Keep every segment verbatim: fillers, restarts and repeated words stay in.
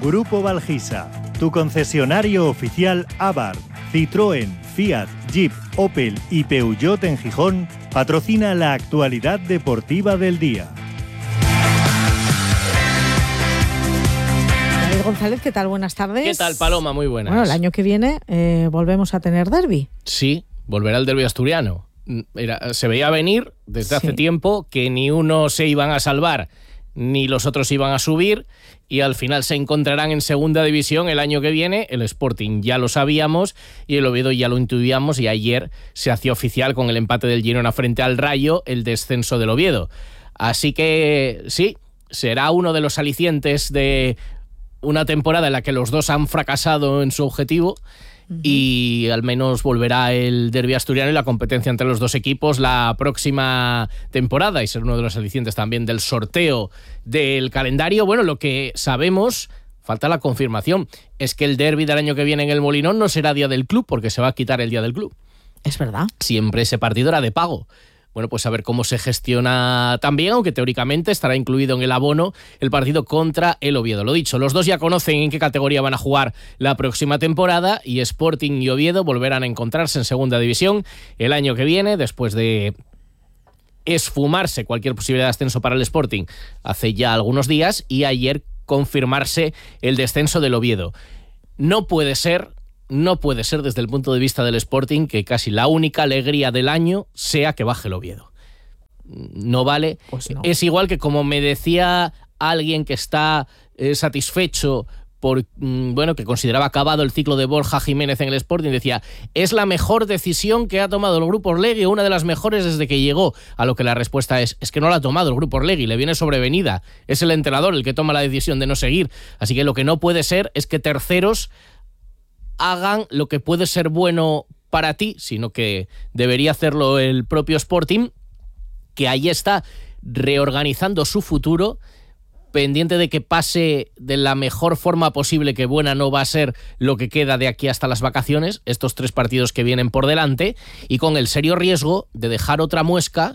Grupo Valgisa, tu concesionario oficial Abarth, Citroën, Fiat, Jeep, Opel y Peugeot en Gijón, patrocina la actualidad deportiva del día. David González, ¿qué tal? Buenas tardes. ¿Qué tal, Paloma? Muy buenas. Bueno, el año que viene eh, volvemos a tener derbi. Sí, volverá el derbi asturiano. Era, se veía venir desde sí. hace tiempo que ni uno se iban a salvar ni los otros iban a subir, y al final se encontrarán en segunda división el año que viene. El Sporting ya lo sabíamos y el Oviedo ya lo intuíamos, y ayer se hacía oficial con el empate del Girona frente al Rayo el descenso del Oviedo. Así que sí, será uno de los alicientes de una temporada en la que los dos han fracasado en su objetivo. Y al menos volverá el derbi asturiano y la competencia entre los dos equipos la próxima temporada, y ser uno de los alicientes también del sorteo del calendario. Bueno, lo que sabemos, falta la confirmación, es que el derbi del año que viene en el Molinón no será día del club, porque se va a quitar el día del club. Es verdad. Siempre ese partido era de pago. Bueno, pues a ver cómo se gestiona también, aunque teóricamente estará incluido en el abono el partido contra el Oviedo. Lo dicho, los dos ya conocen en qué categoría van a jugar la próxima temporada, y Sporting y Oviedo volverán a encontrarse en segunda división el año que viene, después de esfumarse cualquier posibilidad de ascenso para el Sporting hace ya algunos días, y ayer confirmarse el descenso del Oviedo. No puede ser... No puede ser desde el punto de vista del Sporting que casi la única alegría del año sea que baje el Oviedo. No vale. Pues no. Es igual que, como me decía alguien que está eh, satisfecho por, mm, bueno, que consideraba acabado el ciclo de Borja Jiménez en el Sporting, decía, es la mejor decisión que ha tomado el Grupo Orlegui, una de las mejores desde que llegó. A lo que la respuesta es, es que no la ha tomado el Grupo Orlegui, le viene sobrevenida. Es el entrenador el que toma la decisión de no seguir. Así que lo que no puede ser es que terceros hagan lo que puede ser bueno para ti, sino que debería hacerlo el propio Sporting, que ahí está reorganizando su futuro, pendiente de que pase de la mejor forma posible, que buena no va a ser lo que queda de aquí hasta las vacaciones, estos tres partidos que vienen por delante, y con el serio riesgo de dejar otra muesca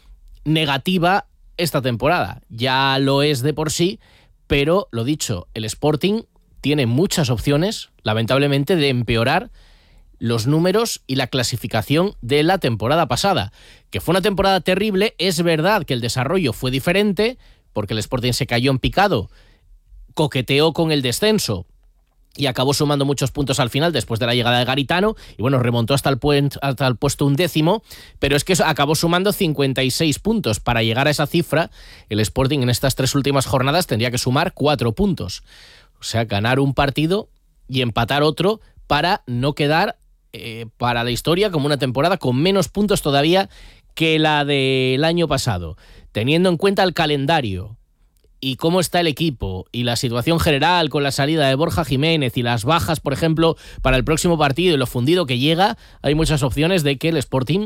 negativa esta temporada. Ya lo es de por sí, pero lo dicho, el Sporting tiene muchas opciones, lamentablemente, de empeorar los números y la clasificación de la temporada pasada. Que fue una temporada terrible, es verdad que el desarrollo fue diferente, porque el Sporting se cayó en picado, coqueteó con el descenso y acabó sumando muchos puntos al final después de la llegada de Garitano, y bueno, remontó hasta el, puent, hasta el puesto undécimo, pero es que eso acabó sumando cincuenta y seis puntos. Para llegar a esa cifra, el Sporting en estas tres últimas jornadas tendría que sumar cuatro puntos. O sea, ganar un partido y empatar otro para no quedar eh, para la historia como una temporada con menos puntos todavía que la del año pasado. Teniendo en cuenta el calendario y cómo está el equipo y la situación general con la salida de Borja Jiménez y las bajas, por ejemplo, para el próximo partido y lo fundido que llega, hay muchas opciones de que el Sporting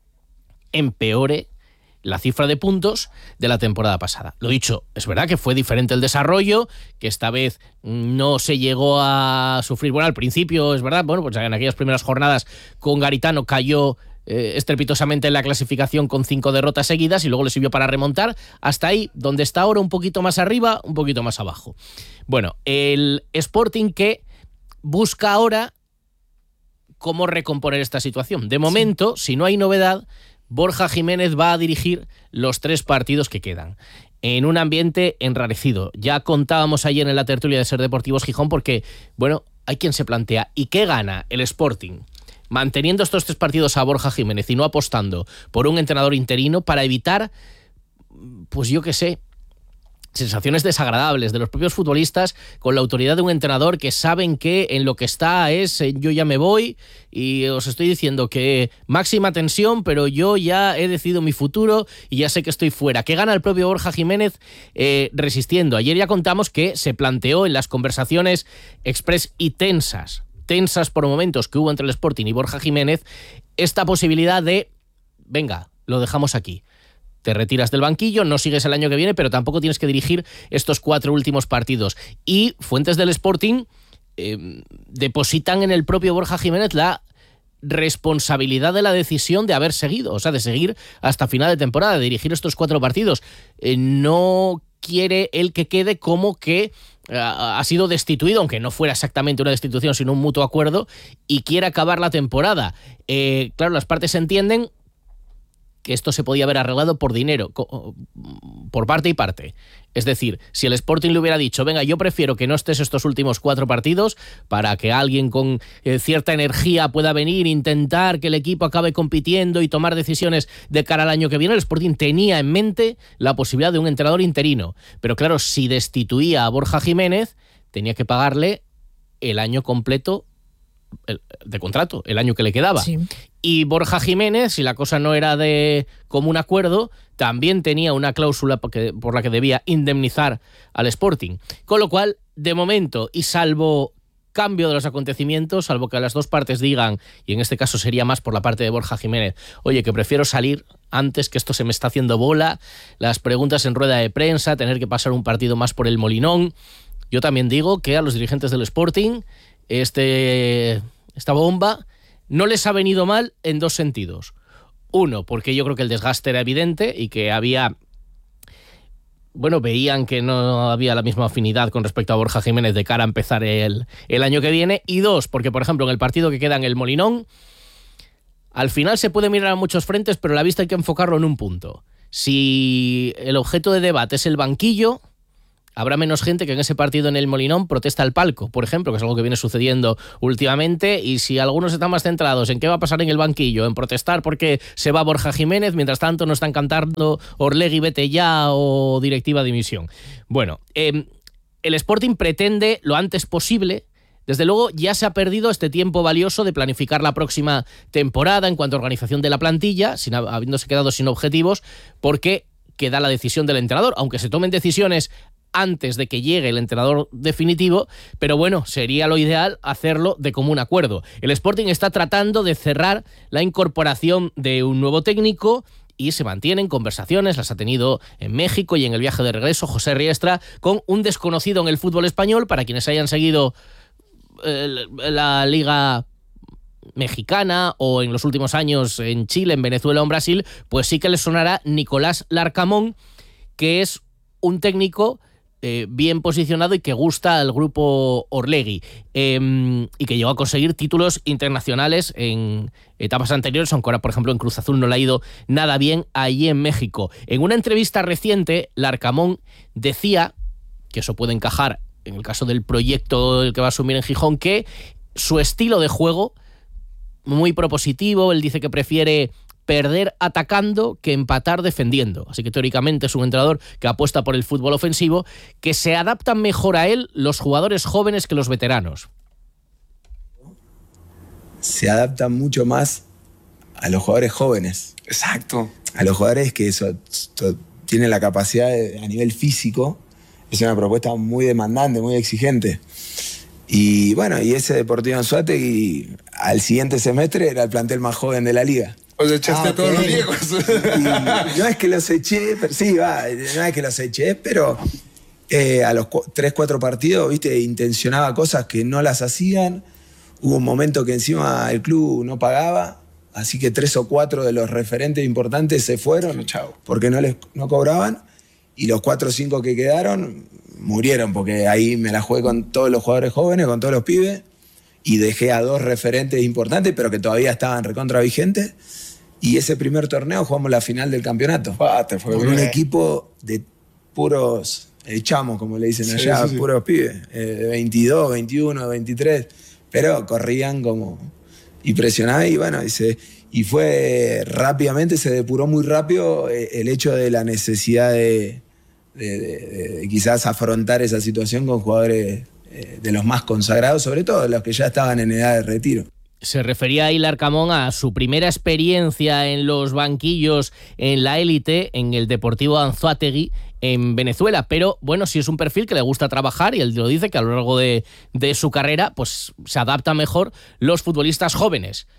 empeore la cifra de puntos de la temporada pasada. Lo dicho, es verdad que fue diferente el desarrollo, que esta vez no se llegó a sufrir. Bueno, al principio, es verdad, bueno, pues en aquellas primeras jornadas con Garitano cayó eh, estrepitosamente en la clasificación con cinco derrotas seguidas, y luego le sirvió para remontar hasta ahí, donde está ahora, un poquito más arriba, un poquito más abajo. Bueno, el Sporting que busca ahora cómo recomponer esta situación. De momento, sí. Si no hay novedad, Borja Jiménez va a dirigir los tres partidos que quedan, en un ambiente enrarecido. Ya contábamos ayer en la tertulia de Ser Deportivos Gijón, porque, bueno, hay quien se plantea, ¿y qué gana el Sporting manteniendo estos tres partidos a Borja Jiménez y no apostando por un entrenador interino para evitar, pues yo qué sé, sensaciones desagradables de los propios futbolistas con la autoridad de un entrenador que saben que en lo que está es eh, yo ya me voy y os estoy diciendo que máxima tensión, pero yo ya he decidido mi futuro y ya sé que estoy fuera? ¿Qué gana el propio Borja Jiménez eh, resistiendo? Ayer ya contamos que se planteó en las conversaciones express y tensas, tensas por momentos que hubo entre el Sporting y Borja Jiménez, esta posibilidad de, venga, lo dejamos aquí. Te retiras del banquillo, no sigues el año que viene, pero tampoco tienes que dirigir estos cuatro últimos partidos. Y fuentes del Sporting eh, depositan en el propio Borja Jiménez la responsabilidad de la decisión de haber seguido, o sea, de seguir hasta final de temporada, de dirigir estos cuatro partidos. Eh, no quiere él que quede como que ha, ha sido destituido, aunque no fuera exactamente una destitución, sino un mutuo acuerdo, y quiere acabar la temporada. Eh, claro, las partes entienden que esto se podía haber arreglado por dinero, por parte y parte. Es decir, si el Sporting le hubiera dicho, venga, yo prefiero que no estés estos últimos cuatro partidos para que alguien con eh, cierta energía pueda venir, intentar que el equipo acabe compitiendo y tomar decisiones de cara al año que viene, el Sporting tenía en mente la posibilidad de un entrenador interino. Pero claro, si destituía a Borja Jiménez, tenía que pagarle el año completo de contrato, el año que le quedaba. Sí. Y Borja Jiménez, si la cosa no era de común acuerdo, también tenía una cláusula por la que debía indemnizar al Sporting. Con lo cual, de momento, y salvo cambio de los acontecimientos, salvo que las dos partes digan, y en este caso sería más por la parte de Borja Jiménez, oye, que prefiero salir antes, que esto se me está haciendo bola, las preguntas en rueda de prensa, tener que pasar un partido más por el Molinón. Yo también digo que a los dirigentes del Sporting Este, esta bomba no les ha venido mal en dos sentidos. Uno, porque yo creo que el desgaste era evidente y que había... Bueno, veían que no había la misma afinidad con respecto a Borja Jiménez de cara a empezar el, el año que viene. Y dos, porque, por ejemplo, en el partido que queda en el Molinón, al final se puede mirar a muchos frentes, pero la vista hay que enfocarlo en un punto. Si el objeto de debate es el banquillo, habrá menos gente que en ese partido en el Molinón protesta al palco, por ejemplo, que es algo que viene sucediendo últimamente, y si algunos están más centrados en qué va a pasar en el banquillo, en protestar porque se va Borja Jiménez, mientras tanto no están cantando Orlegui vete ya o directiva dimisión. Bueno, eh, el Sporting pretende lo antes posible. Desde luego ya se ha perdido este tiempo valioso de planificar la próxima temporada en cuanto a organización de la plantilla, sin, habiéndose quedado sin objetivos, porque queda la decisión del entrenador, aunque se tomen decisiones antes de que llegue el entrenador definitivo, pero bueno, sería lo ideal hacerlo de común acuerdo. El Sporting está tratando de cerrar la incorporación de un nuevo técnico y se mantienen conversaciones, las ha tenido en México y en el viaje de regreso José Riestra, con un desconocido en el fútbol español. Para quienes hayan seguido eh, la liga mexicana o en los últimos años en Chile, en Venezuela o en Brasil, pues sí que les sonará Nicolás Larcamón, que es un técnico Eh, bien posicionado y que gusta al grupo Orlegui, eh, y que llegó a conseguir títulos internacionales en etapas anteriores, aunque ahora, por ejemplo, en Cruz Azul no le ha ido nada bien allí en México. En una entrevista reciente, Larcamón decía, que eso puede encajar en el caso del proyecto el que va a asumir en Gijón, que su estilo de juego, muy propositivo, él dice que prefiere perder atacando que empatar defendiendo. Así que teóricamente es un entrenador que apuesta por el fútbol ofensivo, que se adaptan mejor a él los jugadores jóvenes que los veteranos. Se adaptan mucho más a los jugadores jóvenes. Exacto. A los jugadores que eso, eso, tienen la capacidad de, a nivel físico. Es una propuesta muy demandante, muy exigente. Y bueno, y ese Deportivo Anzoátegui al siguiente semestre era el plantel más joven de la liga. O sea, echaste ah, a todos okay. los viejos. No es que los eché, pero sí, va, no es que los eché, pero eh, a los tres, cuatro partidos, viste, intencionaba cosas que no las hacían. Hubo un momento que encima el club no pagaba, así que tres o cuatro de los referentes importantes se fueron Chao. porque no les no cobraban, y los cuatro o cinco que quedaron murieron, porque ahí me la jugué con todos los jugadores jóvenes, con todos los pibes, y dejé a dos referentes importantes, pero que todavía estaban recontra vigentes. Y ese primer torneo jugamos la final del campeonato. Ah, te fue con bien. Un equipo de puros eh, chamos, como le dicen allá, sí, sí, sí. puros pibes, eh, de veintidós, veintiuno, veintitrés, pero corrían como y presionaban, y bueno, y, se, y fue rápidamente, se depuró muy rápido eh, el hecho de la necesidad de, de, de, de, de quizás afrontar esa situación con jugadores eh, de los más consagrados, sobre todo los que ya estaban en edad de retiro. Se refería a Larcamón a su primera experiencia en los banquillos en la élite, en el Deportivo Anzoátegui, en Venezuela. Pero bueno, si es un perfil que le gusta trabajar, y él lo dice, que a lo largo de, de su carrera pues se adapta mejor los futbolistas jóvenes.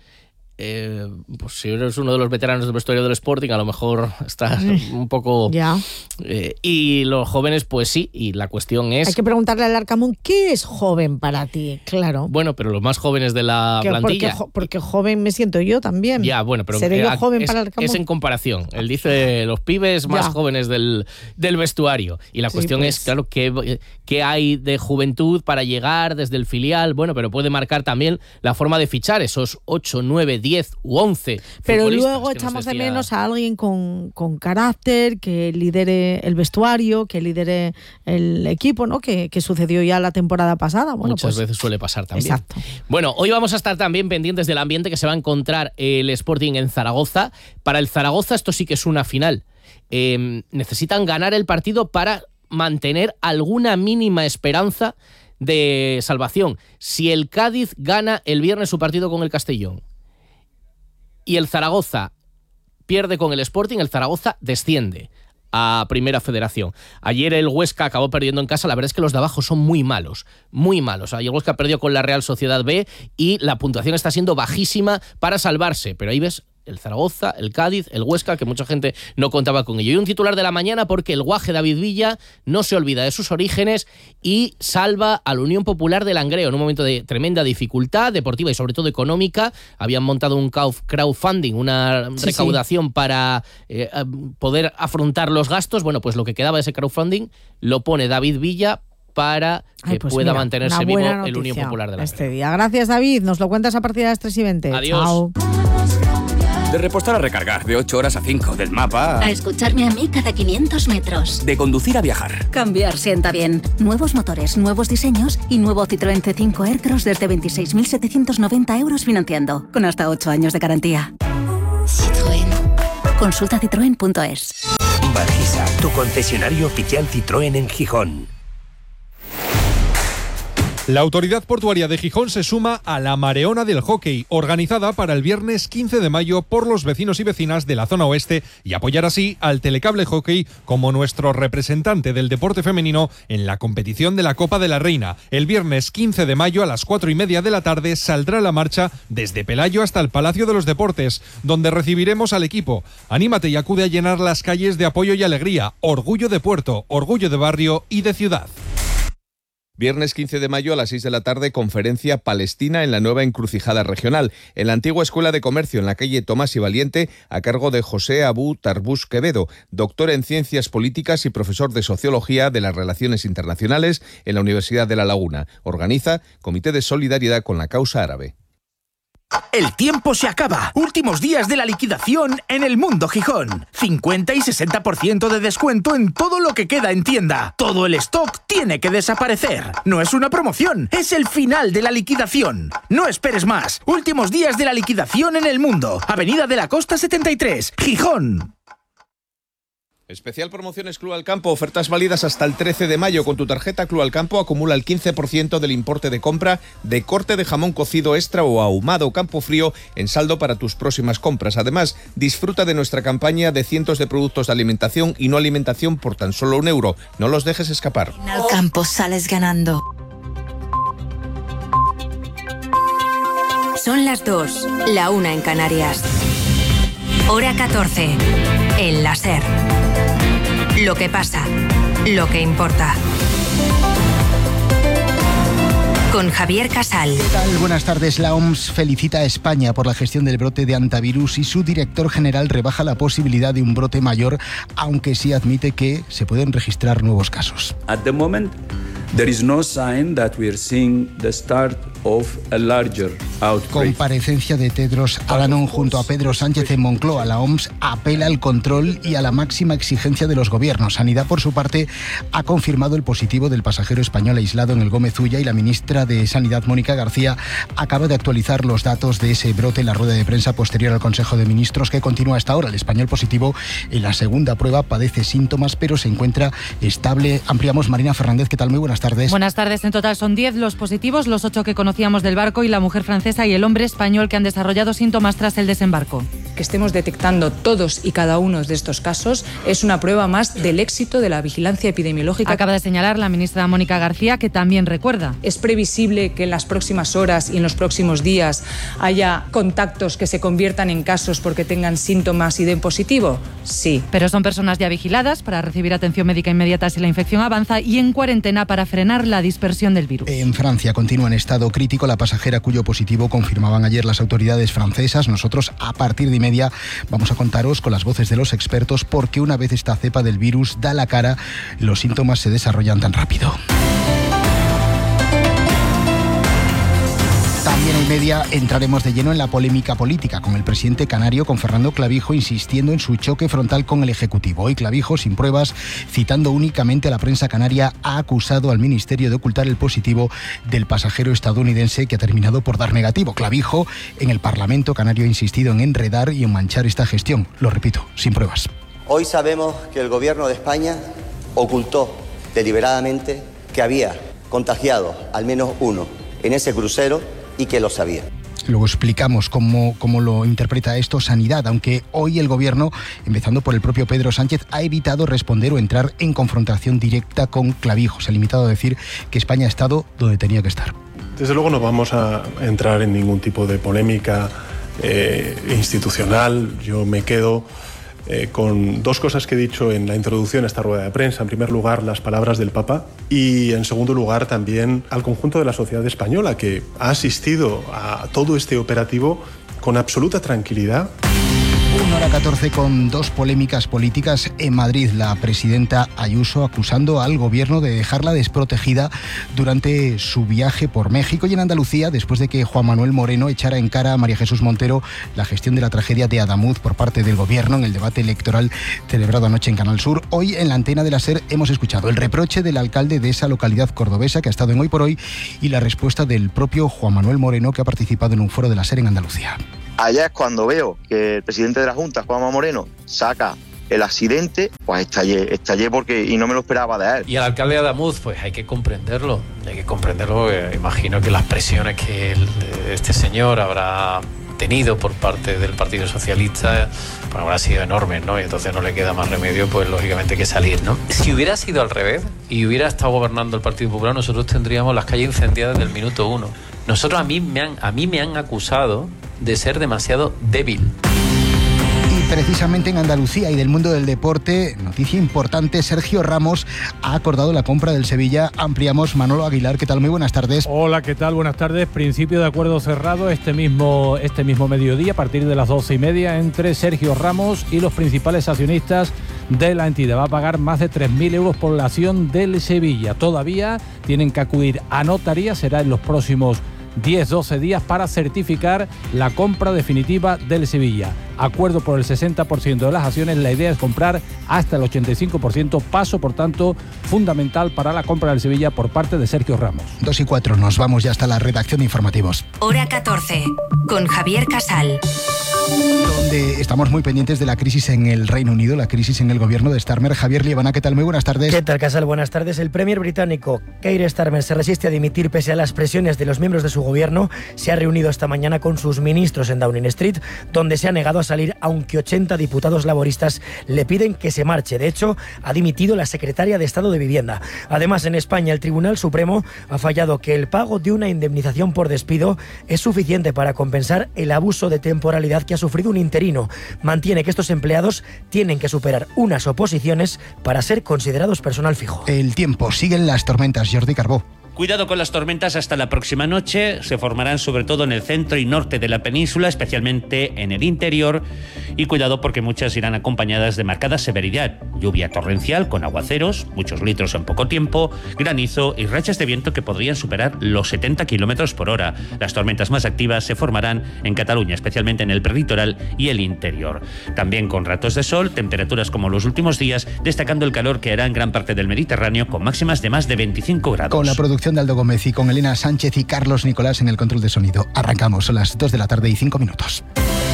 Eh, pues si eres uno de los veteranos del vestuario del Sporting, a lo mejor estás un poco... Ya. Eh, y los jóvenes, pues sí, y la cuestión es... Hay que preguntarle al Arcamón, ¿qué es joven para ti? Claro. Bueno, pero los más jóvenes de la que, plantilla... Porque, porque joven me siento yo también. Ya, bueno, pero ¿seré eh, yo joven es, para el Arcamón? Es en comparación. Él dice los pibes más ya. jóvenes del, del vestuario. Y la Sí, cuestión pues. es, claro, ¿qué, qué hay de juventud para llegar desde el filial? Bueno, pero puede marcar también la forma de fichar esos ocho, nueve, diez u once Pero futbolistas luego que nos echamos decía... de menos a alguien con, con carácter, que lidere el vestuario, que lidere el equipo, ¿no? Que, que sucedió ya la temporada pasada. Bueno, Muchas pues, veces suele pasar también. Exacto. Bueno, hoy vamos a estar también pendientes del ambiente que se va a encontrar el Sporting en Zaragoza. Para el Zaragoza esto sí que es una final. Eh, necesitan ganar el partido para mantener alguna mínima esperanza de salvación. Si el Cádiz gana el viernes su partido con el Castellón y el Zaragoza pierde con el Sporting, el Zaragoza desciende a Primera Federación. Ayer el Huesca acabó perdiendo en casa. La verdad es que los de abajo son muy malos, muy malos. Ayer el Huesca perdió con la Real Sociedad B y la puntuación está siendo bajísima para salvarse. Pero ahí ves el Zaragoza, el Cádiz, el Huesca, que mucha gente no contaba con ello. Y un titular de la mañana porque el guaje David Villa no se olvida de sus orígenes y salva a la Unión Popular de Langreo en un momento de tremenda dificultad deportiva y sobre todo económica. Habían montado un crowdfunding, una sí, recaudación sí. para eh, poder afrontar los gastos. Bueno, pues lo que quedaba de ese crowdfunding lo pone David Villa para que Ay, pues pueda mira, mantenerse una vivo buena el Unión noticia Popular de Langreo. este día. Gracias, David. Nos lo cuentas a partir de las tres y veinte. Adiós. Chao. De repostar a recargar, de ocho horas a cinco, del mapa A escucharme a mí cada quinientos metros. de conducir a viajar. Cambiar sienta bien. Nuevos motores, nuevos diseños y nuevo Citroën C cinco Aircross desde veintiséis mil setecientos noventa euros financiando, con hasta ocho años de garantía. Citroën. Consulta citroen punto es. Valgisa, tu concesionario oficial Citroën en Gijón. La Autoridad Portuaria de Gijón se suma a la Mareona del Hockey, organizada para el viernes quince de mayo por los vecinos y vecinas de la zona oeste y apoyar así al Telecable Hockey como nuestro representante del deporte femenino en la competición de la Copa de la Reina. El viernes quince de mayo a las cuatro y media de la tarde saldrá la marcha desde Pelayo hasta el Palacio de los Deportes, donde recibiremos al equipo. Anímate y acude a llenar las calles de apoyo y alegría, orgullo de puerto, orgullo de barrio y de ciudad. Viernes quince de mayo a las seis de la tarde, conferencia palestina en la nueva encrucijada regional, en la antigua Escuela de Comercio, en la calle Tomás y Valiente, a cargo de José Abú Tarbús Quevedo, doctor en Ciencias Políticas y profesor de Sociología de las Relaciones Internacionales en la Universidad de La Laguna. Organiza Comité de Solidaridad con la Causa Árabe. El tiempo se acaba. Últimos días de la liquidación en El Mundo Gijón. cincuenta y sesenta por ciento de descuento en todo lo que queda en tienda. Todo el stock tiene que desaparecer. No es una promoción, es el final de la liquidación. No esperes más. Últimos días de la liquidación en El Mundo. Avenida de la Costa setenta y tres, Gijón. Especial promociones Club Alcampo, ofertas válidas hasta el trece de mayo. Con tu tarjeta Club Alcampo acumula el quince por ciento del importe de compra de corte de jamón cocido extra o ahumado Campo Frío en saldo para tus próximas compras. Además, disfruta de nuestra campaña de cientos de productos de alimentación y no alimentación por tan solo un euro. No los dejes escapar. En Alcampo sales ganando. Son las dos, la una en Canarias. Hora catorce, en la SER. Lo que pasa, lo que importa. Con Javier Casal. ¿Qué tal? Buenas tardes. La O M S felicita a España por la gestión del brote de antivirus y su director general rebaja la posibilidad de un brote mayor, aunque sí admite que se pueden registrar nuevos casos. At the moment, there is no sign that we are seeing the start of a larger outbreak. Comparecencia de Tedros Adhanom junto a Pedro Sánchez en Moncloa. La O M S apela al control y a la máxima exigencia de los gobiernos. Sanidad, por su parte, ha confirmado el positivo del pasajero español aislado en el Gómez Ulla y la ministra de Sanidad, Mónica García, acaba de actualizar los datos de ese brote en la rueda de prensa posterior al Consejo de Ministros que continúa hasta ahora. El español positivo en la segunda prueba padece síntomas pero se encuentra estable. Ampliamos. Marina Fernández, ¿qué tal? Muy buenas tardes. tardes. Buenas tardes. En total son diez los positivos, los ocho que conocíamos del barco y la mujer francesa y el hombre español que han desarrollado síntomas tras el desembarco. Que estemos detectando todos y cada uno de estos casos es una prueba más del éxito de la vigilancia epidemiológica. Acaba de señalar la ministra Mónica García, que también recuerda. ¿Es previsible que en las próximas horas y en los próximos días haya contactos que se conviertan en casos porque tengan síntomas y den positivo? Sí. Pero son personas ya vigiladas para recibir atención médica inmediata si la infección avanza y en cuarentena para frenar la dispersión del virus. En Francia continúa en estado crítico la pasajera cuyo positivo confirmaban ayer las autoridades francesas. Nosotros a partir de media vamos a contaros con las voces de los expertos porque una vez esta cepa del virus da la cara, los síntomas se desarrollan tan rápido. También en media entraremos de lleno en la polémica política con el presidente canario, con Fernando Clavijo, insistiendo en su choque frontal con el Ejecutivo. Hoy Clavijo, sin pruebas, citando únicamente a la prensa canaria, ha acusado al Ministerio de ocultar el positivo del pasajero estadounidense que ha terminado por dar negativo. Clavijo, en el Parlamento canario, ha insistido en enredar y en manchar esta gestión. Lo repito, sin pruebas. Hoy sabemos que el Gobierno de España ocultó deliberadamente que había contagiado al menos uno en ese crucero y que lo sabía. Luego explicamos cómo, cómo lo interpreta esto Sanidad, aunque hoy el Gobierno, empezando por el propio Pedro Sánchez, ha evitado responder o entrar en confrontación directa con Clavijo. Se ha limitado a decir que España ha estado donde tenía que estar. Desde luego no vamos a entrar en ningún tipo de polémica eh, institucional. Yo me quedo Eh, con dos cosas que he dicho en la introducción a esta rueda de prensa. En primer lugar, las palabras del Papa y, en segundo lugar, también al conjunto de la sociedad española que ha asistido a todo este operativo con absoluta tranquilidad. una hora catorce con dos polémicas políticas en Madrid. La presidenta Ayuso acusando al gobierno de dejarla desprotegida durante su viaje por México, y en Andalucía, después de que Juan Manuel Moreno echara en cara a María Jesús Montero la gestión de la tragedia de Adamuz por parte del gobierno en el debate electoral celebrado anoche en Canal Sur. Hoy en la antena de la SER hemos escuchado el reproche del alcalde de esa localidad cordobesa que ha estado en Hoy por Hoy y la respuesta del propio Juan Manuel Moreno, que ha participado en un foro de la SER en Andalucía. Allá es cuando veo que el presidente de la Junta, Juanma Moreno, saca el accidente, pues estallé, estallé porque y no me lo esperaba de él. Y al alcalde de Adamuz, pues hay que comprenderlo, hay que comprenderlo, porque imagino que las presiones que el, este señor habrá tenido por parte del Partido Socialista, pues habrá sido enormes, ¿no? Y entonces no le queda más remedio, pues lógicamente que salir, ¿no? Si hubiera sido al revés y hubiera estado gobernando el Partido Popular, nosotros tendríamos las calles incendiadas desde el minuto uno. Nosotros a mí me han, a mí me han acusado de ser demasiado débil. Y precisamente en Andalucía y del mundo del deporte, noticia importante, Sergio Ramos ha acordado la compra del Sevilla. Ampliamos. Manolo Aguilar, ¿qué tal? Muy buenas tardes. Hola, ¿qué tal? Buenas tardes. Principio de acuerdo cerrado este mismo, este mismo mediodía, a partir de las doce y media, entre Sergio Ramos y los principales accionistas de la entidad. Va a pagar más de tres mil euros por la acción del Sevilla. Todavía tienen que acudir a notaría, será en los próximos diez a doce días para certificar la compra definitiva del Sevilla. Acuerdo por el sesenta por ciento de las acciones. La idea es comprar hasta el ochenta y cinco por ciento. Paso, por tanto, fundamental para la compra del Sevilla por parte de Sergio Ramos. Dos y cuatro, nos vamos ya hasta la redacción de informativos. Hora catorce, con Javier Casal. Donde estamos muy pendientes de la crisis en el Reino Unido, la crisis en el gobierno de Starmer. Javier Liebana, ¿qué tal? Muy buenas tardes. ¿Qué tal, Casal? Buenas tardes. El premier británico Keir Starmer se resiste a dimitir pese a las presiones de los miembros de su gobierno. Se ha reunido esta mañana con sus ministros en Downing Street, donde se ha negado a salir, aunque ochenta diputados laboristas le piden que se marche. De hecho, ha dimitido la secretaria de Estado de Vivienda. Además, en España, el Tribunal Supremo ha fallado que el pago de una indemnización por despido es suficiente para compensar el abuso de temporalidad que ha sufrido un interino. Mantiene que estos empleados tienen que superar unas oposiciones para ser considerados personal fijo. El tiempo, siguen las tormentas. Jordi Carbó. Cuidado con las tormentas hasta la próxima noche. Se formarán sobre todo en el centro y norte de la península, especialmente en el interior. Y cuidado porque muchas irán acompañadas de marcada severidad. Lluvia torrencial con aguaceros, muchos litros en poco tiempo, granizo y rachas de viento que podrían superar los setenta kilómetros por hora. Las tormentas más activas se formarán en Cataluña, especialmente en el prelitoral y el interior. También con ratos de sol, temperaturas como los últimos días, destacando el calor que hará en gran parte del Mediterráneo con máximas de más de veinticinco grados. Con la producción de Aldo Gómez y con Elena Sánchez y Carlos Nicolás en el control de sonido. Arrancamos, son las dos de la tarde y cinco minutos.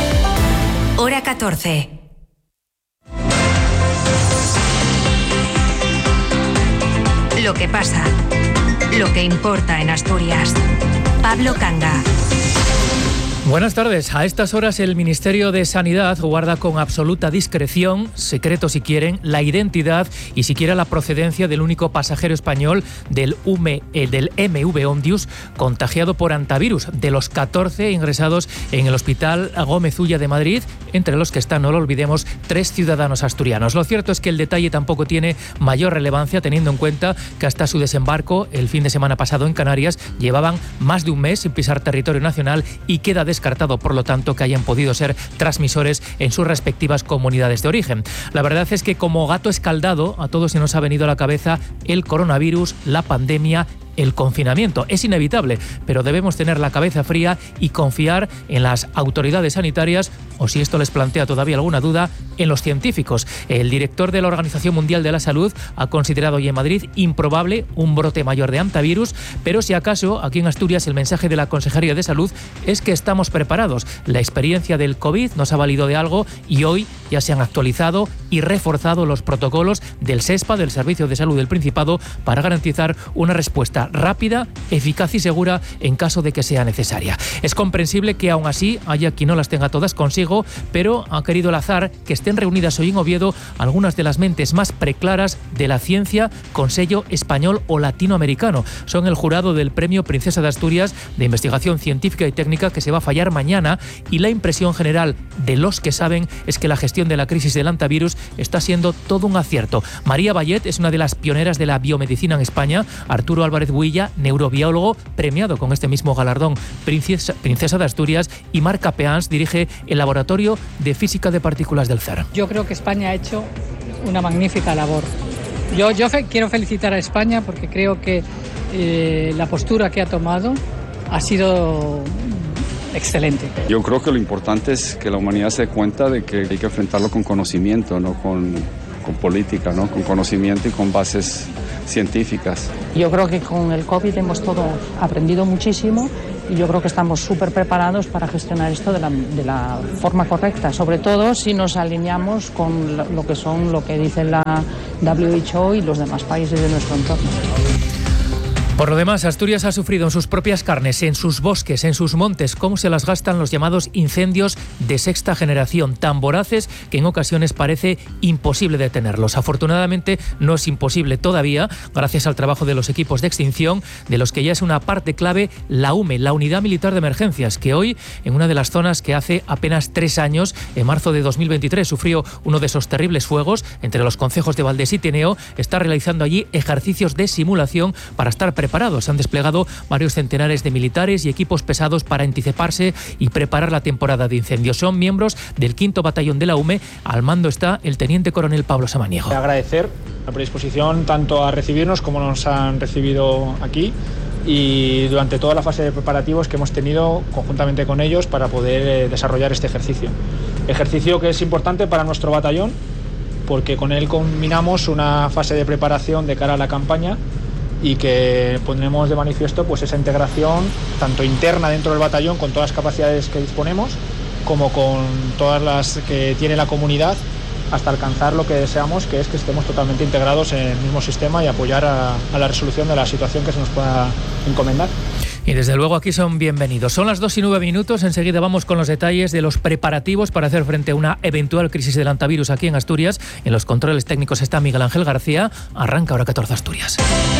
Hora catorce. Lo que pasa. lo que importa en Asturias. Pablo Canga. Buenas tardes. A estas horas el Ministerio de Sanidad guarda con absoluta discreción, secreto si quieren, la identidad y siquiera la procedencia del único pasajero español del, U M, eh, del M V Ondius contagiado por hantavirus, de los catorce ingresados en el Hospital Gómez Ulla de Madrid, entre los que están, no lo olvidemos, tres ciudadanos asturianos. Lo cierto es que el detalle tampoco tiene mayor relevancia, teniendo en cuenta que hasta su desembarco el fin de semana pasado en Canarias llevaban más de un mes sin pisar territorio nacional y queda descartado, por lo tanto, que hayan podido ser transmisores en sus respectivas comunidades de origen. La verdad es que como gato escaldado a todos se nos ha venido a la cabeza el coronavirus, la pandemia, el confinamiento. Es inevitable, pero debemos tener la cabeza fría y confiar en las autoridades sanitarias, o si esto les plantea todavía alguna duda, en los científicos. El director de la Organización Mundial de la Salud ha considerado hoy en Madrid improbable un brote mayor de hantavirus, pero si acaso aquí en Asturias el mensaje de la Consejería de Salud es que estamos preparados. La experiencia del COVID nos ha valido de algo y hoy ya se han actualizado y reforzado los protocolos del SESPA, del Servicio de Salud del Principado, para garantizar una respuesta rápida, eficaz y segura en caso de que sea necesaria. Es comprensible que aún así haya quien no las tenga todas consigo, pero ha querido el azar que estén reunidas hoy en Oviedo algunas de las mentes más preclaras de la ciencia con sello español o latinoamericano. Son el jurado del Premio Princesa de Asturias de Investigación Científica y Técnica, que se va a fallar mañana, y la impresión general de los que saben es que la gestión de la crisis del hantavirus está siendo todo un acierto. María Vallet es una de las pioneras de la biomedicina en España. Arturo Álvarez Builla, neurobiólogo, premiado con este mismo galardón Princesa, Princesa de Asturias, y Marc Capeans dirige el Laboratorio de Física de Partículas del C E R. Yo creo que España ha hecho una magnífica labor. Yo, yo fe, quiero felicitar a España porque creo que eh, la postura que ha tomado ha sido excelente. Yo creo que lo importante es que la humanidad se dé cuenta de que hay que enfrentarlo con conocimiento, no con, con política, ¿no? Con conocimiento y con bases científicas. Yo creo que con el COVID hemos todo aprendido muchísimo y yo creo que estamos súper preparados para gestionar esto de la, de la forma correcta, sobre todo si nos alineamos con lo que son lo que dice la W H O y los demás países de nuestro entorno. Por lo demás, Asturias ha sufrido en sus propias carnes, en sus bosques, en sus montes, cómo se las gastan los llamados incendios de sexta generación, tan voraces que en ocasiones parece imposible detenerlos. Afortunadamente no es imposible todavía, gracias al trabajo de los equipos de extinción, de los que ya es una parte clave la U M E, la Unidad Militar de Emergencias, que hoy, en una de las zonas que hace apenas tres años, en marzo de dos mil veintitrés, sufrió uno de esos terribles fuegos entre los concejos de Valdés y Tineo, está realizando allí ejercicios de simulación para estar preparados. Preparados. Han desplegado varios centenares de militares y equipos pesados para anticiparse y preparar la temporada de incendios. Son miembros del quinto Batallón de la U M E. Al mando está el teniente coronel Pablo Samaniego. Agradecer la predisposición tanto a recibirnos como nos han recibido aquí y durante toda la fase de preparativos que hemos tenido conjuntamente con ellos para poder desarrollar este ejercicio. Ejercicio que es importante para nuestro batallón porque con él combinamos una fase de preparación de cara a la campaña y que pondremos de manifiesto pues esa integración tanto interna dentro del batallón con todas las capacidades que disponemos como con todas las que tiene la comunidad hasta alcanzar lo que deseamos, que es que estemos totalmente integrados en el mismo sistema y apoyar a, a la resolución de la situación que se nos pueda encomendar. Y desde luego aquí son bienvenidos. Son las dos y nueve minutos. Enseguida vamos con los detalles de los preparativos para hacer frente a una eventual crisis del hantavirus aquí en Asturias. En los controles técnicos está Miguel Ángel García. Arranca Hora catorce Asturias.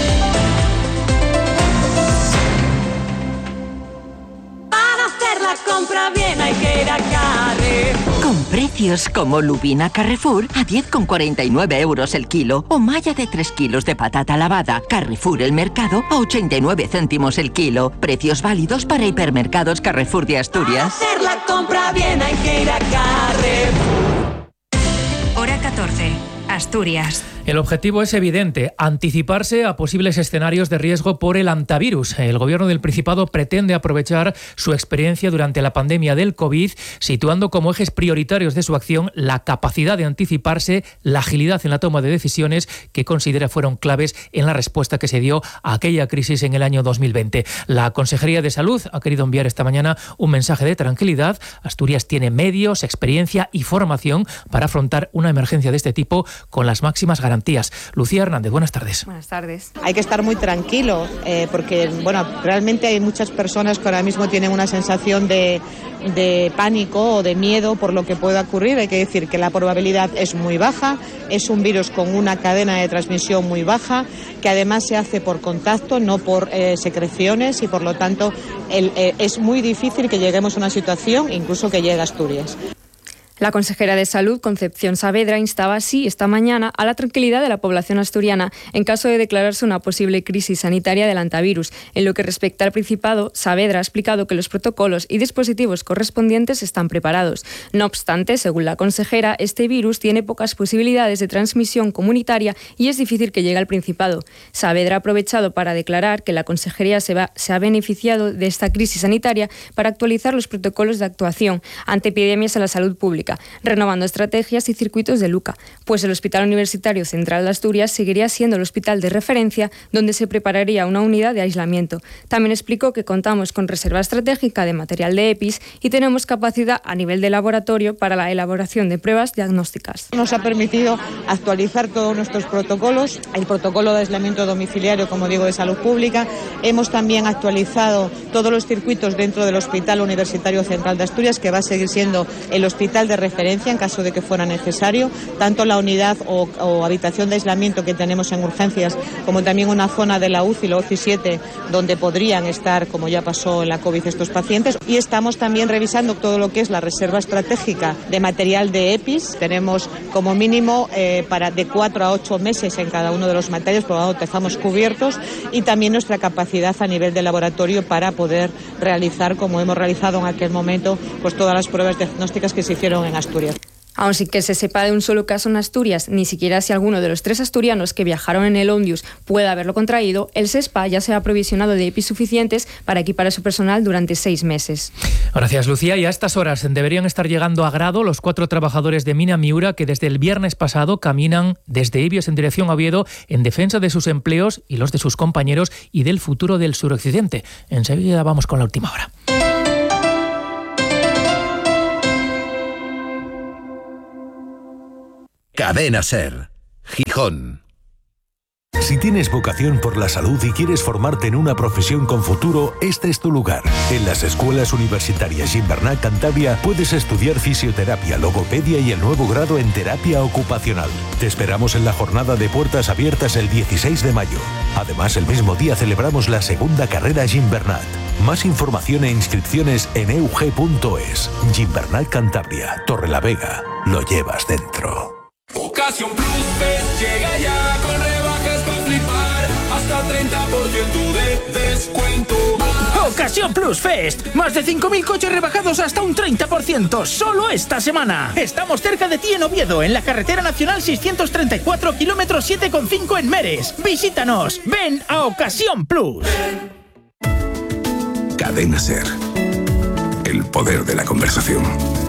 Para hacer la compra bien hay que ir a Carrefour. Con precios como Lubina Carrefour a diez con cuarenta y nueve euros el kilo o malla de tres kilos de patata lavada Carrefour El Mercado a ochenta y nueve céntimos el kilo. Precios válidos para hipermercados Carrefour de Asturias. Para hacer la compra bien hay que ir a Carrefour. Hora catorce. Asturias. El objetivo es evidente, anticiparse a posibles escenarios de riesgo por el hantavirus. El Gobierno del Principado pretende aprovechar su experiencia durante la pandemia del COVID, situando como ejes prioritarios de su acción la capacidad de anticiparse, la agilidad en la toma de decisiones que considera fueron claves en la respuesta que se dio a aquella crisis en el año dos mil veinte. La Consejería de Salud ha querido enviar esta mañana un mensaje de tranquilidad. Asturias tiene medios, experiencia y formación para afrontar una emergencia de este tipo con las máximas garantías. garantías. Lucía Hernández, buenas tardes. Buenas tardes. Hay que estar muy tranquilo eh, porque, bueno, realmente hay muchas personas que ahora mismo tienen una sensación de, de pánico o de miedo por lo que pueda ocurrir. Hay que decir que la probabilidad es muy baja, es un virus con una cadena de transmisión muy baja, que además se hace por contacto, no por eh, secreciones, y por lo tanto el, eh, es muy difícil que lleguemos a una situación, incluso que llegue a Asturias. La consejera de Salud, Concepción Saavedra, instaba así esta mañana a la tranquilidad de la población asturiana en caso de declararse una posible crisis sanitaria del antivirus. En lo que respecta al Principado, Saavedra ha explicado que los protocolos y dispositivos correspondientes están preparados. No obstante, según la consejera, este virus tiene pocas posibilidades de transmisión comunitaria y es difícil que llegue al Principado. Saavedra ha aprovechado para declarar que la consejería se, va, se ha beneficiado de esta crisis sanitaria para actualizar los protocolos de actuación ante epidemias a la salud pública, renovando estrategias y circuitos de Luca, pues el Hospital Universitario Central de Asturias seguiría siendo el hospital de referencia donde se prepararía una unidad de aislamiento. También explicó que contamos con reserva estratégica de material de EPIs y tenemos capacidad a nivel de laboratorio para la elaboración de pruebas diagnósticas. Nos ha permitido actualizar todos nuestros protocolos, el protocolo de aislamiento domiciliario, como digo, de salud pública. Hemos también actualizado todos los circuitos dentro del Hospital Universitario Central de Asturias, que va a seguir siendo el hospital de referencia en caso de que fuera necesario, tanto la unidad o, o habitación de aislamiento que tenemos en urgencias, como también una zona de la U C I, la U C I siete, donde podrían estar, como ya pasó en la COVID, estos pacientes. Y estamos también revisando todo lo que es la reserva estratégica de material de EPIs. Tenemos como mínimo eh, para de cuatro a ocho meses en cada uno de los materiales, por lo tanto dejamos cubiertos, y también nuestra capacidad a nivel de laboratorio para poder realizar, como hemos realizado en aquel momento, pues todas las pruebas diagnósticas que se hicieron en Asturias. Aun sin que se sepa de un solo caso en Asturias, ni siquiera si alguno de los tres asturianos que viajaron en el Ondius puede haberlo contraído, el SESPA ya se ha aprovisionado de EPIs suficientes para equipar a su personal durante seis meses. Gracias, Lucía. Y a estas horas deberían estar llegando a Grado los cuatro trabajadores de Mina Miura que desde el viernes pasado caminan desde Ebios en dirección a Oviedo en defensa de sus empleos y los de sus compañeros y del futuro del suroccidente. Enseguida vamos con la última hora. Cadena SER, Gijón. Si tienes vocación por la salud y quieres formarte en una profesión con futuro, este es tu lugar. En las escuelas universitarias Gimbernat Cantabria puedes estudiar fisioterapia, logopedia y el nuevo grado en terapia ocupacional. Te esperamos en la jornada de puertas abiertas el dieciséis de mayo. Además, el mismo día celebramos la segunda carrera Gimbernat. Más información e inscripciones en e u ge punto es. Gimbernat Cantabria, Torrelavega. Lo llevas dentro. Ocasión Plus Fest llega ya con rebajas para flipar, hasta treinta por ciento de descuento. Ocasión Plus Fest, más de cinco mil coches rebajados hasta un treinta por ciento, solo esta semana. Estamos cerca de ti en Oviedo, en la carretera nacional seiscientos treinta y cuatro, kilómetro siete coma cinco en Meres. Visítanos, ven a Ocasión Plus. Cadena SER, el poder de la conversación.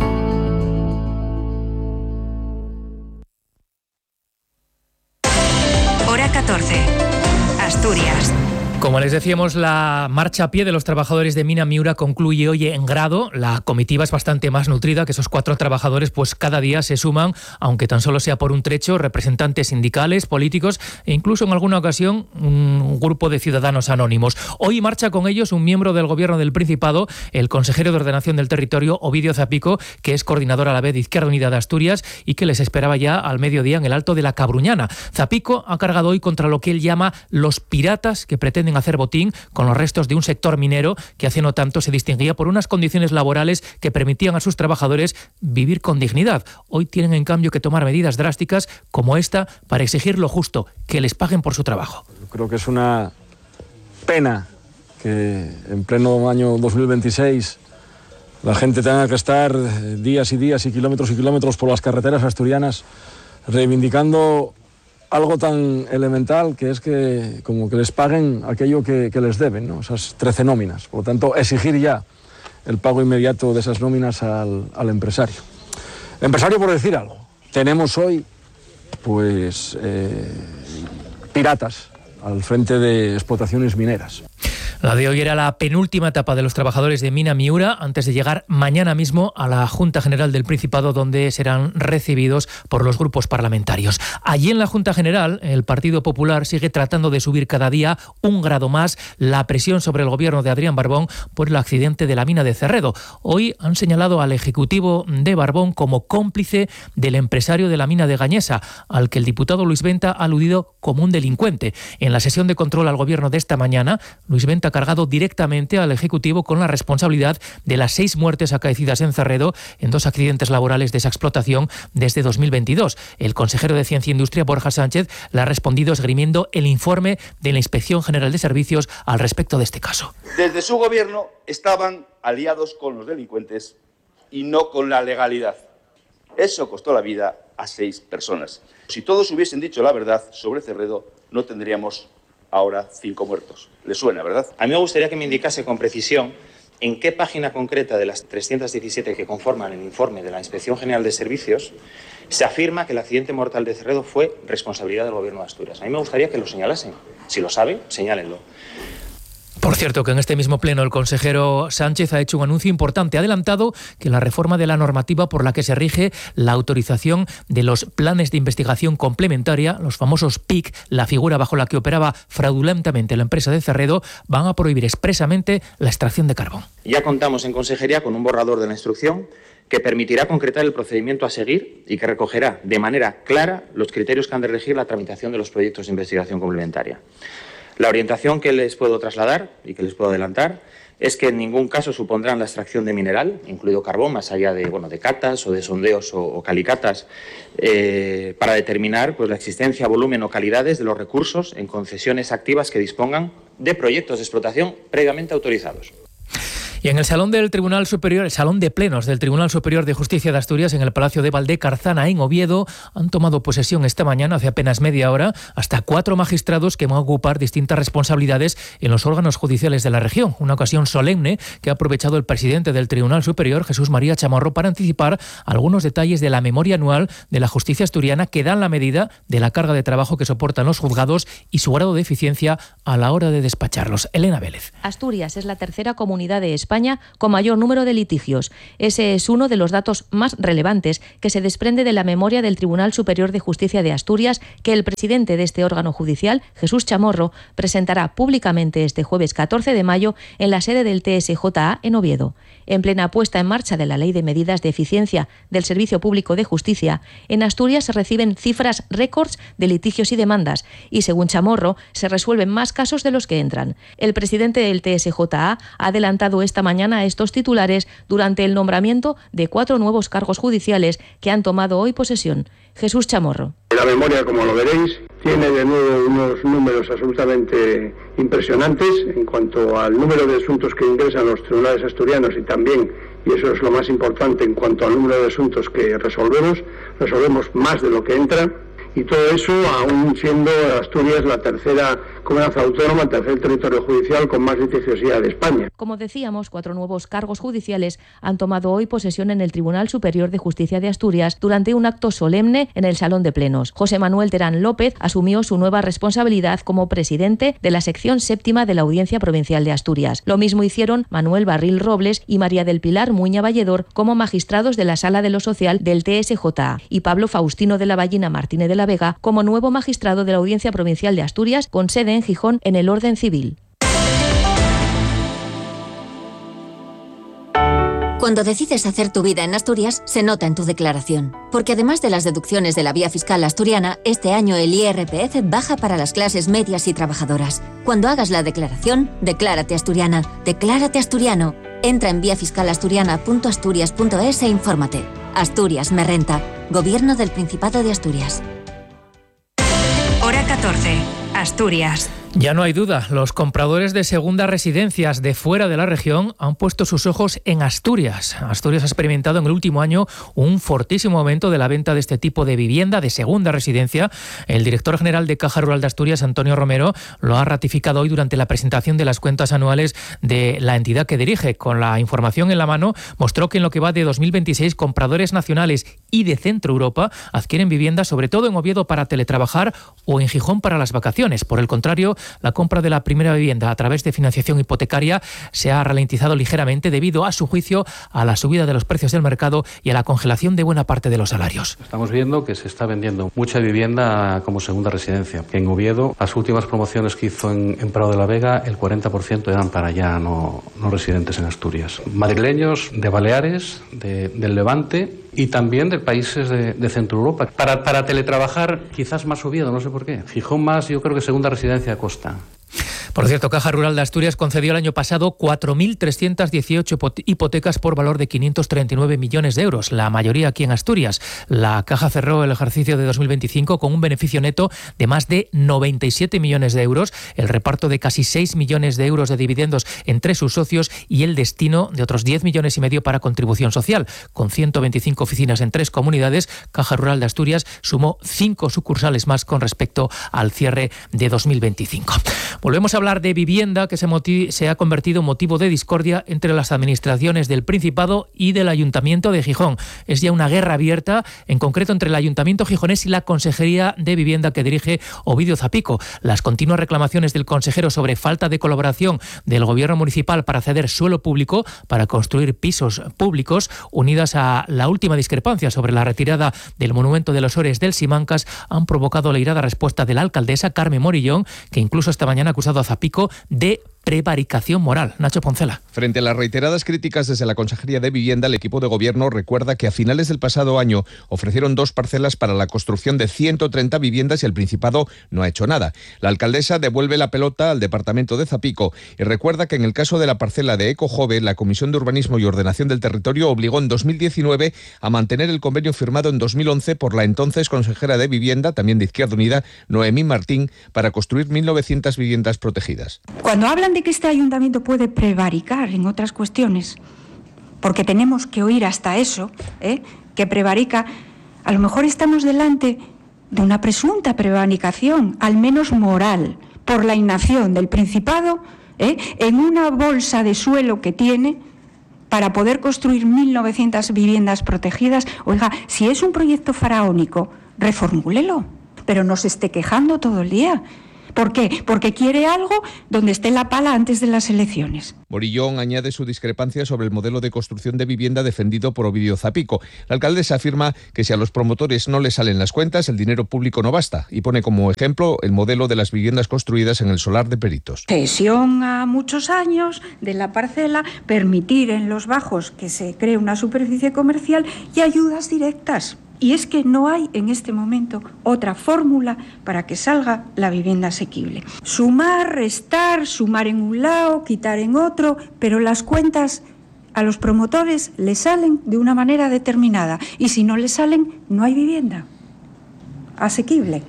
catorce. Asturias. Como les decíamos, la marcha a pie de los trabajadores de Mina Miura concluye hoy en Grado. La comitiva es bastante más nutrida, que esos cuatro trabajadores pues cada día se suman, aunque tan solo sea por un trecho, representantes sindicales, políticos e incluso en alguna ocasión un grupo de ciudadanos anónimos. Hoy marcha con ellos un miembro del Gobierno del Principado, el consejero de Ordenación del Territorio, Ovidio Zapico, que es coordinador a la vez de Izquierda Unida de Asturias y que les esperaba ya al mediodía en el Alto de la Cabruñana. Zapico ha cargado hoy contra lo que él llama los piratas que pretenden hacer botín con los restos de un sector minero que hace no tanto se distinguía por unas condiciones laborales que permitían a sus trabajadores vivir con dignidad. Hoy tienen en cambio que tomar medidas drásticas como esta para exigir lo justo, que les paguen por su trabajo. Yo creo que es una pena que en pleno año dos mil veintiséis la gente tenga que estar días y días y kilómetros y kilómetros por las carreteras asturianas reivindicando algo tan elemental que es que como que les paguen aquello que, que les deben, ¿no? Esas trece nóminas. Por lo tanto, exigir ya el pago inmediato de esas nóminas al, al empresario. Empresario, por decir algo, tenemos hoy pues eh, piratas al frente de explotaciones mineras. La de hoy era la penúltima etapa de los trabajadores de Mina Miura antes de llegar mañana mismo a la Junta General del Principado, donde serán recibidos por los grupos parlamentarios. Allí en la Junta General, el Partido Popular sigue tratando de subir cada día un grado más la presión sobre el gobierno de Adrián Barbón por el accidente de la mina de Cerredo. Hoy han señalado al ejecutivo de Barbón como cómplice del empresario de la mina de Gañesa, al que el diputado Luis Venta ha aludido como un delincuente. En la sesión de control al gobierno de esta mañana, Luis Venta ha cargado directamente al Ejecutivo con la responsabilidad de las seis muertes acaecidas en Cerredo en dos accidentes laborales de esa explotación desde dos mil veintidós. El consejero de Ciencia e Industria, Borja Sánchez, le ha respondido esgrimiendo el informe de la Inspección General de Servicios al respecto de este caso. Desde su gobierno estaban aliados con los delincuentes y no con la legalidad. Eso costó la vida a seis personas. Si todos hubiesen dicho la verdad sobre Cerredo, no tendríamos ahora cinco muertos. ¿Le suena, verdad? A mí me gustaría que me indicase con precisión en qué página concreta de las trescientas diecisiete que conforman el informe de la Inspección General de Servicios se afirma que el accidente mortal de Cerredo fue responsabilidad del Gobierno de Asturias. A mí me gustaría que lo señalasen. Si lo saben, señálenlo. Por cierto, que en este mismo pleno el consejero Sánchez ha hecho un anuncio importante. Ha adelantado que la reforma de la normativa por la que se rige la autorización de los planes de investigación complementaria, los famosos P I C, la figura bajo la que operaba fraudulentamente la empresa de Cerredo, van a prohibir expresamente la extracción de carbón. Ya contamos en Consejería con un borrador de la instrucción que permitirá concretar el procedimiento a seguir y que recogerá de manera clara los criterios que han de regir la tramitación de los proyectos de investigación complementaria. La orientación que les puedo trasladar y que les puedo adelantar es que en ningún caso supondrán la extracción de mineral, incluido carbón, más allá de, bueno, de catas o de sondeos o, o calicatas, eh, para determinar pues, la existencia, volumen o calidades de los recursos en concesiones activas que dispongan de proyectos de explotación previamente autorizados. Y en el Salón del Tribunal Superior, el Salón de Plenos del Tribunal Superior de Justicia de Asturias, en el Palacio de Valdecarzana, en Oviedo, han tomado posesión esta mañana, hace apenas media hora, hasta cuatro magistrados que van a ocupar distintas responsabilidades en los órganos judiciales de la región. Una ocasión solemne que ha aprovechado el presidente del Tribunal Superior, Jesús María Chamorro, para anticipar algunos detalles de la memoria anual de la justicia asturiana que dan la medida de la carga de trabajo que soportan los juzgados y su grado de eficiencia a la hora de despacharlos. Elena Vélez. Asturias es la tercera comunidad de España España con mayor número de litigios. Ese es uno de los datos más relevantes que se desprende de la memoria del Tribunal Superior de Justicia de Asturias, que el presidente de este órgano judicial, Jesús Chamorro, presentará públicamente este jueves catorce de mayo en la sede del T S J A en Oviedo. En plena puesta en marcha de la Ley de Medidas de Eficiencia del Servicio Público de Justicia, en Asturias se reciben cifras récords de litigios y demandas y, según Chamorro, se resuelven más casos de los que entran. El presidente del T S J A ha adelantado esta mañana estos titulares durante el nombramiento de cuatro nuevos cargos judiciales que han tomado hoy posesión. Jesús Chamorro. La memoria, como lo veréis, tiene de nuevo unos números absolutamente impresionantes en cuanto al número de asuntos que ingresan a los tribunales asturianos y también, y eso es lo más importante, en cuanto al número de asuntos que resolvemos, resolvemos más de lo que entra. Y todo eso aún siendo Asturias la tercera comunidad autónoma, el tercer territorio judicial con más litigiosidad de España. Como decíamos, cuatro nuevos cargos judiciales han tomado hoy posesión en el Tribunal Superior de Justicia de Asturias durante un acto solemne en el Salón de Plenos. José Manuel Terán López asumió su nueva responsabilidad como presidente de la sección séptima de la Audiencia Provincial de Asturias. Lo mismo hicieron Manuel Barril Robles y María del Pilar Muña Valledor como magistrados de la Sala de lo Social del T S J A y Pablo Faustino de la Ballina Martínez de la Vega como nuevo magistrado de la Audiencia Provincial de Asturias con sede en Gijón en el orden civil. Cuando decides hacer tu vida en Asturias, se nota en tu declaración. Porque además de las deducciones de la vía fiscal asturiana, este año el I R P F baja para las clases medias y trabajadoras. Cuando hagas la declaración, declárate asturiana, declárate asturiano. Entra en vía fiscal asturiana punto asturias punto es e infórmate. Asturias me renta. Gobierno del Principado de Asturias. Hora catorce. Asturias. Ya no hay duda, los compradores de segundas residencias de fuera de la región han puesto sus ojos en Asturias. Asturias ha experimentado en el último año un fortísimo aumento de la venta de este tipo de vivienda de segunda residencia. El director general de Caja Rural de Asturias, Antonio Romero, lo ha ratificado hoy durante la presentación de las cuentas anuales de la entidad que dirige. Con la información en la mano, mostró que en lo que va de dos mil veintiséis, compradores nacionales y de Centro Europa adquieren viviendas sobre todo en Oviedo para teletrabajar o en Gijón para las vacaciones. Por el contrario, la compra de la primera vivienda a través de financiación hipotecaria se ha ralentizado ligeramente debido, a su juicio, a la subida de los precios del mercado y a la congelación de buena parte de los salarios. Estamos viendo que se está vendiendo mucha vivienda como segunda residencia. En Oviedo, las últimas promociones que hizo en, en Prado de la Vega, el cuarenta por ciento eran para ya no, no residentes en Asturias. Madrileños, de Baleares, de, del Levante y también de países de, de Centro Europa. Para, para teletrabajar, quizás más Oviedo, no sé por qué. Gijón más, yo creo que segunda residencia Costa. Por cierto, Caja Rural de Asturias concedió el año pasado cuatro mil trescientas dieciocho hipotecas por valor de quinientos treinta y nueve millones de euros, la mayoría aquí en Asturias. La Caja cerró el ejercicio de dos mil veinticinco con un beneficio neto de más de noventa y siete millones de euros, el reparto de casi seis millones de euros de dividendos entre sus socios y el destino de otros diez millones y medio para contribución social. Con ciento veinticinco oficinas en tres comunidades, Caja Rural de Asturias sumó cinco sucursales más con respecto al cierre de dos mil veinticinco. Volvemos a hablar de vivienda, que se, motiv- se ha convertido en motivo de discordia entre las administraciones del Principado y del Ayuntamiento de Gijón. Es ya una guerra abierta, en concreto entre el Ayuntamiento gijonés y la Consejería de Vivienda que dirige Ovidio Zapico. Las continuas reclamaciones del consejero sobre falta de colaboración del Gobierno municipal para ceder suelo público para construir pisos públicos, unidas a la última discrepancia sobre la retirada del monumento de los Ores del Simancas, han provocado la irada respuesta de la alcaldesa Carmen Morillón, que incluso esta mañana ha acusado a Zapico de prevaricación moral. Nacho Poncela. Frente a las reiteradas críticas desde la Consejería de Vivienda, el equipo de gobierno recuerda que a finales del pasado año ofrecieron dos parcelas para la construcción de ciento treinta viviendas y el Principado no ha hecho nada. La alcaldesa devuelve la pelota al departamento de Zapico y recuerda que en el caso de la parcela de Ecojove, la Comisión de Urbanismo y Ordenación del Territorio obligó en dos mil diecinueve a mantener el convenio firmado en dos mil once por la entonces consejera de Vivienda, también de Izquierda Unida, Noemí Martín, para construir mil novecientas viviendas protegidas. Cuando hablan de que este ayuntamiento puede prevaricar en otras cuestiones, porque tenemos que oír hasta eso, ¿eh? que prevarica, a lo mejor estamos delante de una presunta prevaricación, al menos moral, por la inacción del Principado ¿eh? en una bolsa de suelo que tiene para poder construir mil novecientas viviendas protegidas. Oiga, si es un proyecto faraónico, reformúlelo, pero no se esté quejando todo el día. ¿Por qué? Porque quiere algo donde esté la pala antes de las elecciones. Morillón añade su discrepancia sobre el modelo de construcción de vivienda defendido por Ovidio Zapico. La alcaldesa afirma que si a los promotores no les salen las cuentas, el dinero público no basta, y pone como ejemplo el modelo de las viviendas construidas en el solar de Peritos. Cesión a muchos años de la parcela, permitir en los bajos que se cree una superficie comercial y ayudas directas. Y es que no hay en este momento otra fórmula para que salga la vivienda asequible. Sumar, restar, sumar en un lado, quitar en otro, pero las cuentas a los promotores les salen de una manera determinada. Y si no les salen, no hay vivienda asequible.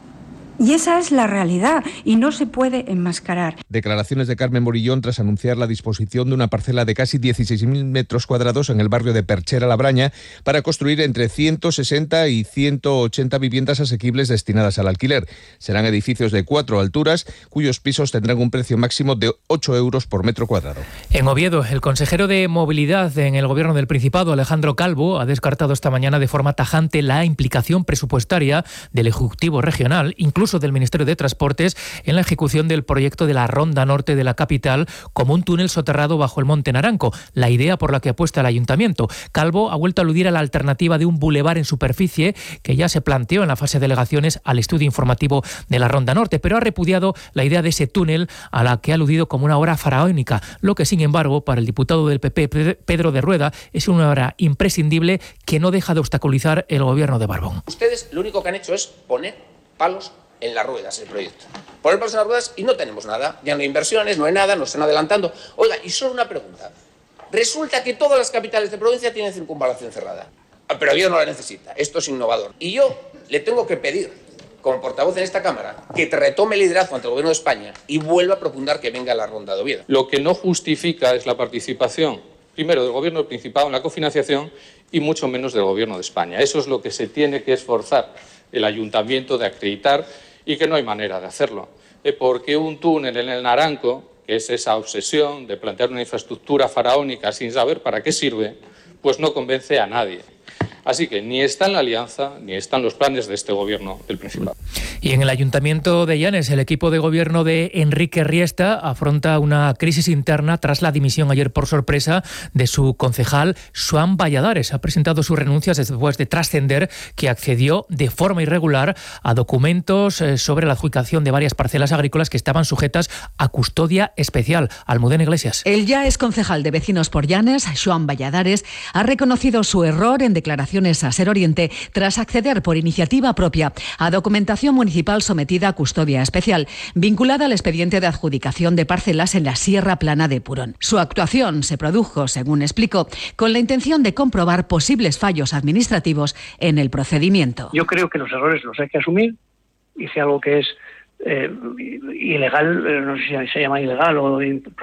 Y esa es la realidad y no se puede enmascarar. Declaraciones de Carmen Morillón tras anunciar la disposición de una parcela de casi dieciséis mil metros cuadrados en el barrio de Perchera La Braña para construir entre ciento sesenta y ciento ochenta viviendas asequibles destinadas al alquiler. Serán edificios de cuatro alturas cuyos pisos tendrán un precio máximo de ocho euros por metro cuadrado. En Oviedo, el consejero de Movilidad en el Gobierno del Principado, Alejandro Calvo, ha descartado esta mañana de forma tajante la implicación presupuestaria del Ejecutivo Regional, incluso del Ministerio de Transportes, en la ejecución del proyecto de la Ronda Norte de la capital como un túnel soterrado bajo el Monte Naranco, la idea por la que apuesta el Ayuntamiento. Calvo ha vuelto a aludir a la alternativa de un bulevar en superficie que ya se planteó en la fase de alegaciones al estudio informativo de la Ronda Norte, pero ha repudiado la idea de ese túnel a la que ha aludido como una obra faraónica, lo que sin embargo para el diputado del P P, Pedro de Rueda, es una obra imprescindible que no deja de obstaculizar el gobierno de Barbón. Ustedes lo único que han hecho es poner palos en las ruedas el proyecto. Poner palos en las ruedas y no tenemos nada. Ya no hay inversiones, no hay nada, nos están adelantando. Oiga, y solo una pregunta. Resulta que todas las capitales de provincia tienen circunvalación cerrada. Pero Oviedo no la necesita. Esto es innovador. Y yo le tengo que pedir, como portavoz en esta Cámara, que te retome el liderazgo ante el Gobierno de España y vuelva a propugnar que venga la Ronda de Oviedo. Lo que no justifica es la participación, primero, del Gobierno del Principado en la cofinanciación y mucho menos del Gobierno de España. Eso es lo que se tiene que esforzar el Ayuntamiento de acreditar y que no hay manera de hacerlo. Eh, porque un túnel en el Naranco, que es esa obsesión de plantear una infraestructura faraónica sin saber para qué sirve, pues no convence a nadie. Así que ni está en la alianza, ni están los planes de este gobierno del Principado. Y en el Ayuntamiento de Llanes, el equipo de gobierno de Enrique Riesta afronta una crisis interna tras la dimisión ayer por sorpresa de su concejal Xoán Valladares. Ha presentado sus renuncias después de trascender que accedió de forma irregular a documentos sobre la adjudicación de varias parcelas agrícolas que estaban sujetas a custodia especial. Almudena Iglesias. El ya ex concejal de Vecinos por Llanes, Xoán Valladares, ha reconocido su error en declaraciones a Ser Oriente tras acceder por iniciativa propia a documentación municipal sometida a custodia especial, vinculada al expediente de adjudicación de parcelas en la Sierra Plana de Purón. Su actuación se produjo, según explicó, con la intención de comprobar posibles fallos administrativos en el procedimiento. Yo creo que los errores los hay que asumir. Hice algo que es eh, ilegal, eh, no sé si se llama ilegal o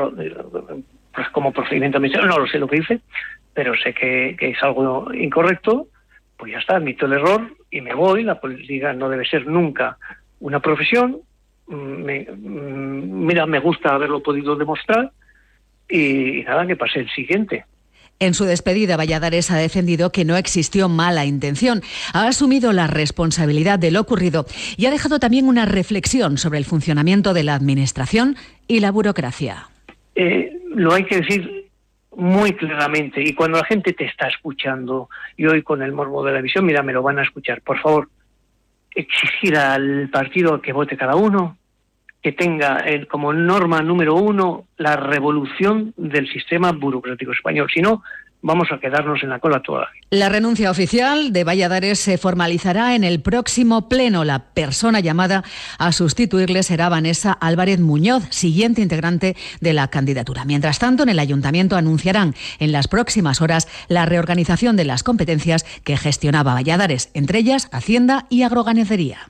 pues como procedimiento administrativo, no lo sé lo que hice, pero sé que, que es algo incorrecto, pues ya está, admito el error y me voy. La política no debe ser nunca una profesión. Me, mira, me gusta haberlo podido demostrar y, y nada, que pase el siguiente. En su despedida, Valladares ha defendido que no existió mala intención, ha asumido la responsabilidad de lo ocurrido y ha dejado también una reflexión sobre el funcionamiento de la Administración y la burocracia. Eh, lo hay que decir muy claramente, y cuando la gente te está escuchando, y hoy con el morbo de la visión, mira, me lo van a escuchar, por favor, exigir al partido que vote cada uno, que tenga el, como norma número uno la revolución del sistema burocrático español, si no, vamos a quedarnos en la cola toda la vida. La renuncia oficial de Valladares se formalizará en el próximo pleno. La persona llamada a sustituirle será Vanessa Álvarez Muñoz, siguiente integrante de la candidatura. Mientras tanto, en el Ayuntamiento anunciarán en las próximas horas la reorganización de las competencias que gestionaba Valladares, entre ellas Hacienda y Agroganadería.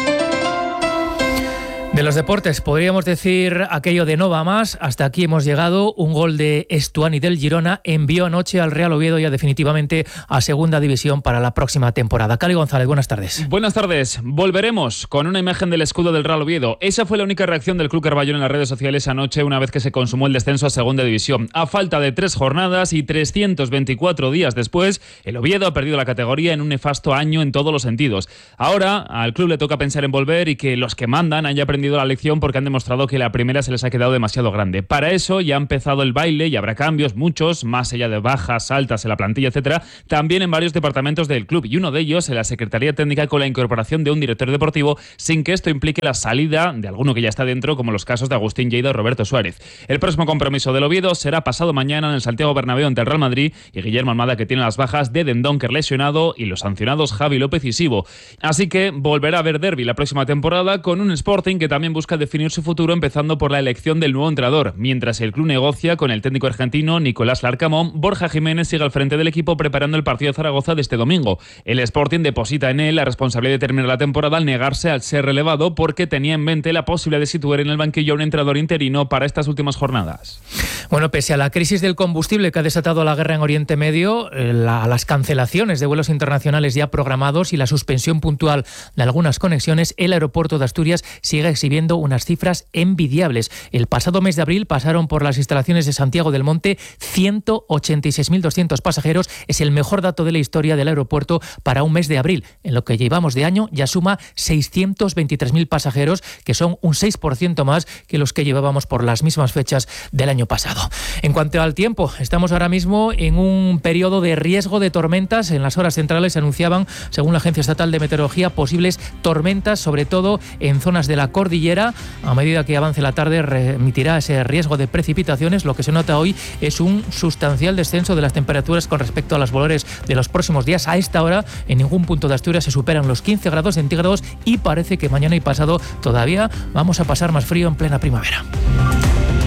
De los deportes, podríamos decir aquello de no va más. Hasta aquí hemos llegado. Un gol de Estuani del Girona envió anoche al Real Oviedo ya definitivamente a Segunda División para la próxima temporada. Cali González, buenas tardes. Buenas tardes. Volveremos con una imagen del escudo del Real Oviedo. Esa fue la única reacción del Club Carballo en las redes sociales anoche, una vez que se consumó el descenso a Segunda División. A falta de tres jornadas y trescientos veinticuatro días después, el Oviedo ha perdido la categoría en un nefasto año en todos los sentidos. Ahora al club le toca pensar en volver y que los que mandan han ya aprendido la lección, porque han demostrado que la primera se les ha quedado demasiado grande. Para eso ya ha empezado el baile y habrá cambios, muchos, más allá de bajas, altas en la plantilla, etcétera, también en varios departamentos del club, y uno de ellos en la Secretaría Técnica, con la incorporación de un director deportivo, sin que esto implique la salida de alguno que ya está dentro, como los casos de Agustín Lleida o Roberto Suárez. El próximo compromiso del Oviedo será pasado mañana en el Santiago Bernabéu ante el Real Madrid, y Guillermo Almada, que tiene las bajas de Dendoncker lesionado y los sancionados Javi López y Sibo. Así que volverá a haber derbi la próxima temporada, con un Sporting que también busca definir su futuro, empezando por la elección del nuevo entrenador. Mientras el club negocia con el técnico argentino Nicolás Larcamón, Borja Jiménez sigue al frente del equipo preparando el partido de Zaragoza de este domingo. El Sporting deposita en él la responsabilidad de terminar la temporada al negarse al ser relevado, porque tenía en mente la posibilidad de situar en el banquillo a un entrenador interino para estas últimas jornadas. Bueno, pese a la crisis del combustible que ha desatado la guerra en Oriente Medio, la, las cancelaciones de vuelos internacionales ya programados y la suspensión puntual de algunas conexiones, el aeropuerto de Asturias sigue exhibiendo unas cifras envidiables. El pasado mes de abril pasaron por las instalaciones de Santiago del Monte ciento ochenta y seis mil doscientos pasajeros. Es el mejor dato de la historia del aeropuerto para un mes de abril. En lo que llevamos de año ya suma seiscientos veintitrés mil pasajeros, que son un seis por ciento más que los que llevábamos por las mismas fechas del año pasado. En cuanto al tiempo, estamos ahora mismo en un periodo de riesgo de tormentas. En las horas centrales se anunciaban, según la Agencia Estatal de Meteorología, posibles tormentas, sobre todo en zonas de la cordillera. A medida que avance la tarde remitirá ese riesgo de precipitaciones. Lo que se nota hoy es un sustancial descenso de las temperaturas con respecto a los valores de los próximos días. A esta hora, en ningún punto de Asturias se superan los quince grados centígrados y parece que mañana y pasado todavía vamos a pasar más frío en plena primavera.